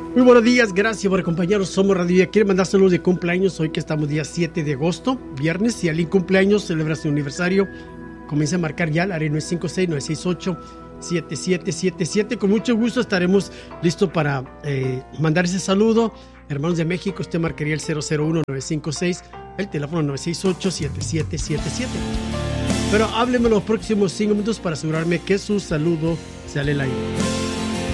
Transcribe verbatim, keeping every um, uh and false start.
Muy buenos días, gracias por acompañarnos. Somos Radio Vida. Quiere mandar saludos de cumpleaños hoy que estamos día siete de agosto, viernes. Si alguien cumpleaños, celebra su aniversario, comienza a marcar ya al área nueve cinco seis, nueve seis ocho, siete siete siete siete. Con mucho gusto estaremos listos para eh, mandar ese saludo. Hermanos de México, usted marcaría el cero cero uno, nueve cinco seis, el teléfono nueve seis ocho, siete siete siete siete. Pero hábleme los próximos cinco minutos para asegurarme que su saludo sale al aire.